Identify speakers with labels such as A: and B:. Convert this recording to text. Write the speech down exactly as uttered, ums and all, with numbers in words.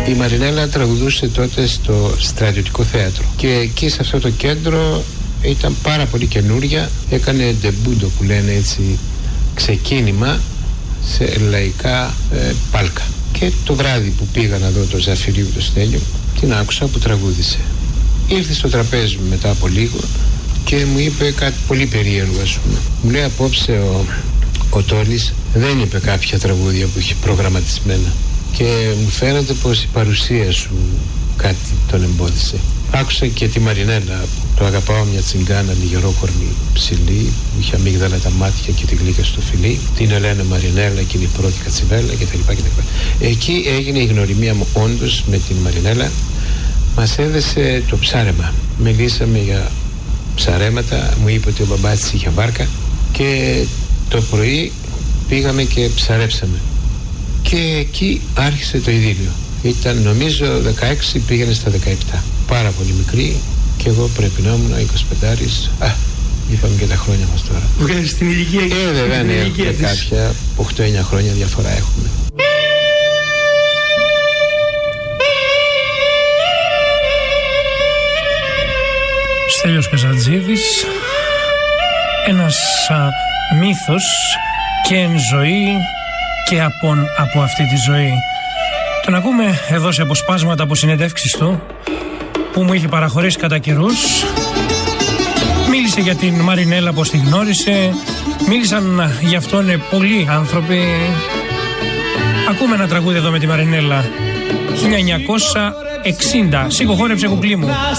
A: Η Μαρινέλα τραγουδούσε τότε στο Στρατιωτικό Θέατρο και εκεί σε αυτό το κέντρο ήταν πάρα πολύ καινούρια. Έκανε ντεμπούντο που λένε έτσι, ξεκίνημα σε λαϊκά ε, πάλκα. Και το βράδυ που πήγα να δω το Ζαφυρίου το Στέλιο, την άκουσα που τραγούδισε. Ήρθε στο τραπέζι μου μετά από λίγο και μου είπε κάτι πολύ περίεργο, ας πούμε. Μου λέει απόψε ο, ο Τόλης δεν είπε κάποια τραγούδια που είχε προγραμματισμένα και μου φαίνεται πως η παρουσία σου κάτι τον εμπόδισε. Άκουσα και τη Μαρινέλα, το αγαπάω μια τσιγκάνα λιγερόκορνη ψηλή, που είχε αμύγδαλα τα μάτια και τη γλύκα στο φιλί, την Ελένα Μαρινέλα και η πρώτη κατσιβέλα κτλ. Εκεί έγινε η γνωριμία μου όντως με την Μαρινέλα. Μας έδεσε το ψάρεμα. Μιλήσαμε για ψαρέματα, μου είπε ότι ο μπαμπάς της είχε βάρκα και το πρωί πήγαμε και ψαρέψαμε. Και εκεί άρχισε το ειδήλιο. Ήταν νομίζω δεκαέξι, πήγαινε στα δεκαεπτά. Πάρα πολύ μικρή και εγώ πρέπει να ήμουν εικοσιπεντάρης. Α, είπαμε και τα χρόνια μας τώρα.
B: Βγάζεις την ηλικία.
A: Ε, βέβαια, ναι, έχουμε κάποια οκτώ εννιά χρόνια διαφορά έχουμε.
B: Στέλιος Καζαντζίδης, ένας α, μύθος και εν ζωή και από, από αυτή τη ζωή. Τον ακούμε εδώ σε αποσπάσματα από συνεντεύξεις του που μου είχε παραχωρήσει κατά καιρούς. Μίλησε για την Μαρινέλα πως τη γνώρισε, μίλησαν για αυτόν πολλοί άνθρωποι. Ακούμε ένα τραγούδι εδώ με τη Μαρινέλα χίλια εννιακόσια εξήντα. Σήκω χόρεψε κουκλί μου.